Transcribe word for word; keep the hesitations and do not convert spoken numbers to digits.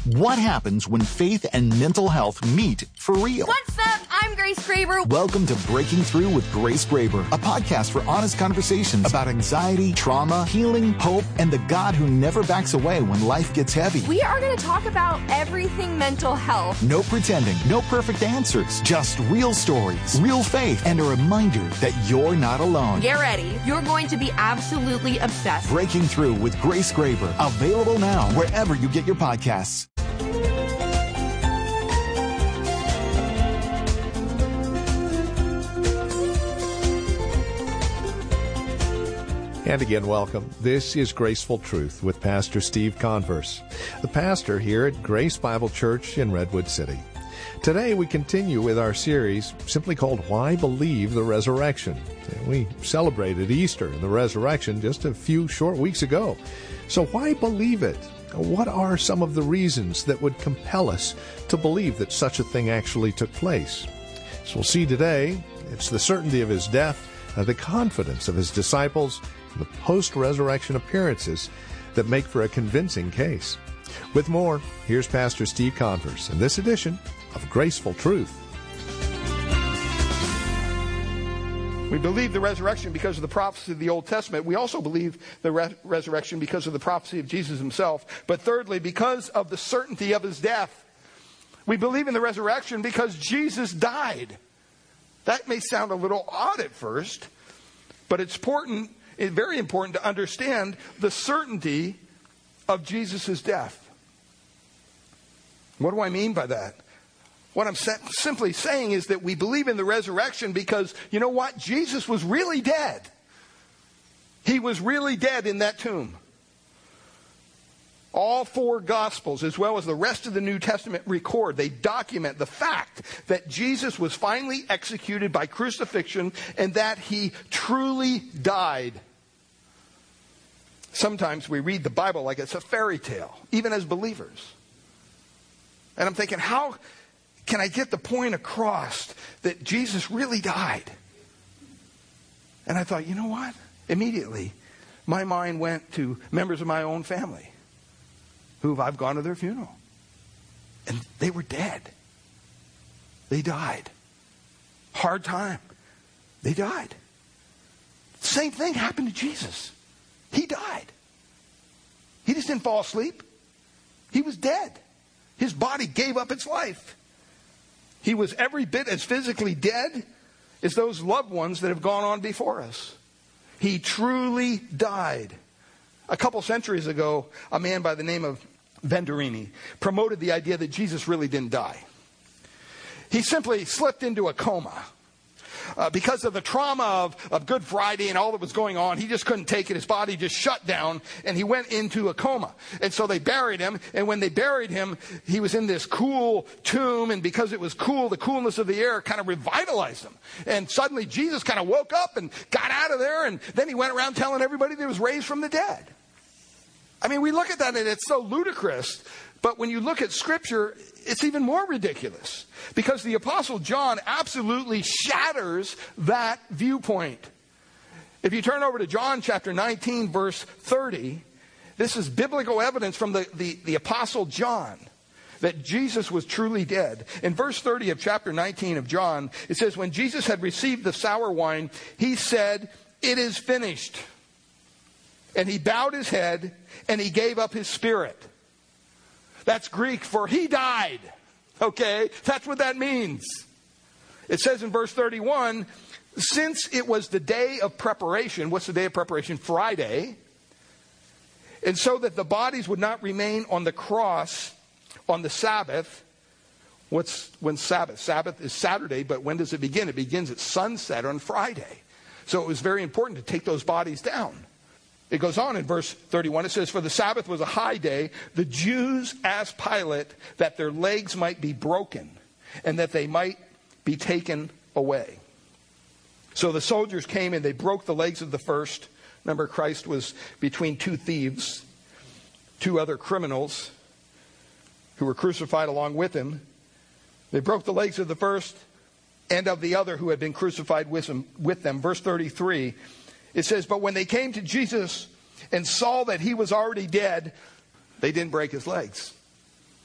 What happens when faith and mental health meet for real? What's up? I'm Grace Graber. Welcome to Breaking Through with Grace Graber, a podcast for honest conversations about anxiety, trauma, healing, hope, and the God who never backs away when life gets heavy. We are going to talk about everything mental health. No pretending, no perfect answers, just real stories, real faith, and a reminder that you're not alone. Get ready. You're going to be absolutely obsessed. Breaking Through with Grace Graber, available now wherever you get your podcasts. And again, welcome. This is Graceful Truth with Pastor Steve Converse, the pastor here at Grace Bible Church in Redwood City. Today we continue with our series simply called Why Believe the Resurrection. We celebrated Easter and the resurrection just a few short weeks ago. So why believe it? What are some of the reasons that would compel us to believe that such a thing actually took place? So we'll see today, it's the certainty of his death, uh, the confidence of his disciples, the post-resurrection appearances that make for a convincing case. With more, here's Pastor Steve Converse in this edition of Graceful Truth. We believe the resurrection because of the prophecy of the Old Testament. We also believe the re- resurrection because of the prophecy of Jesus himself. But thirdly, because of the certainty of his death. We believe in the resurrection because Jesus died. That may sound a little odd at first, but it's important. It's very important to understand the certainty of Jesus' death. What do I mean by that? What I'm simply saying is that we believe in the resurrection because, you know what? Jesus was really dead. He was really dead in that tomb. All four Gospels, as well as the rest of the New Testament, record, they document the fact that Jesus was finally executed by crucifixion and that he truly died. Sometimes we read the Bible like it's a fairy tale, even as believers. And I'm thinking, how can I get the point across that Jesus really died? And I thought, you know what? Immediately, my mind went to members of my own family who I've gone to their funeral. And they were dead. They died. Hard time. They died. Same thing happened to Jesus. He died. He just didn't fall asleep. He was dead. His body gave up its life. He was every bit as physically dead as those loved ones that have gone on before us. He truly died. A couple centuries ago, a man by the name of Venturini promoted the idea that Jesus really didn't die. He simply slipped into a coma. Uh, because of the trauma of, of Good Friday and all that was going on, he just couldn't take it. His body just shut down, and he went into a coma. And so they buried him, and when they buried him, he was in this cool tomb, and because it was cool, the coolness of the air kind of revitalized him. And suddenly Jesus kind of woke up and got out of there, and then he went around telling everybody that he was raised from the dead. I mean, we look at that, and it's so ludicrous. But when you look at Scripture, it's even more ridiculous. Because the Apostle John absolutely shatters that viewpoint. If you turn over to John chapter nineteen, verse thirty, this is biblical evidence from the, the, the Apostle John that Jesus was truly dead. In verse thirty of chapter nineteen of John, it says, when Jesus had received the sour wine, he said, "It is finished." And he bowed his head and he gave up his spirit. That's Greek for he died. Okay? That's what that means. It says in verse thirty-one, since it was the day of preparation. What's the day of preparation? Friday. And so that the bodies would not remain on the cross on the Sabbath. What's when Sabbath? Sabbath is Saturday, but when does it begin? It begins at sunset on Friday. So it was very important to take those bodies down. It goes on in verse thirty-one. It says, for the Sabbath was a high day. The Jews asked Pilate that their legs might be broken and that they might be taken away. So the soldiers came and they broke the legs of the first. Remember, Christ was between two thieves, two other criminals who were crucified along with him. They broke the legs of the first and of the other who had been crucified with them. With them. Verse thirty-three. It says, but when they came to Jesus and saw that he was already dead, they didn't break his legs.